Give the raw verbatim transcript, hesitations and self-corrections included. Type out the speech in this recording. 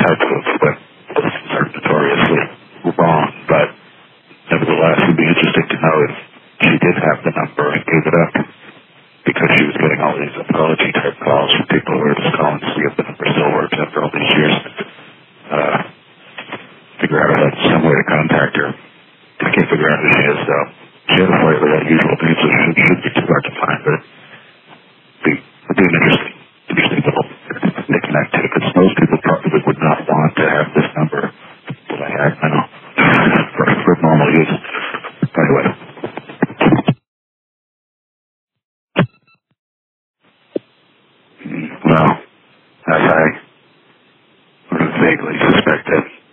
types of weapons are notoriously wrong, but nevertheless, it'd be interesting to know if she did have the number and gave it up because she was getting all these apology-type calls from people who were just calling to see if the number still works after all these years. Uh, figure out uh, some way to contact her. I can't figure out who she is, though. She had a slightly unusual name, so it shouldn't, shouldn't be too hard to find, but it'd be, it'd be an interesting, interesting little knick-knack too, because most people probably would not want to have this number that I have now for, for normal use. Anyway. Well, as I vaguely suspected,